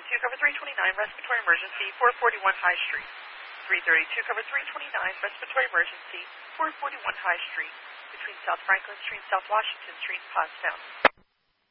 cover 329, respiratory emergency, 441 High Street. 332, cover 329, respiratory emergency, 441 High Street, between South Franklin Street and South Washington Street in Pottstown.